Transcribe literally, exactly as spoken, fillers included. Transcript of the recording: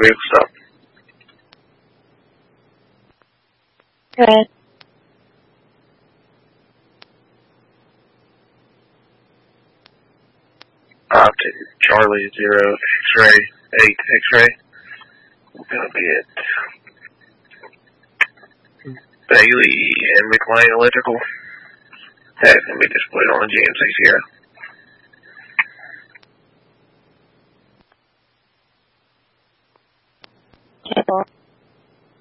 vehicle stop. Go ahead. Uh, Charlie Zero X-ray eight X-ray. We're gonna get Bailey and McLean Electrical. That's gonna be displayed on the G M C Sierra. Okay.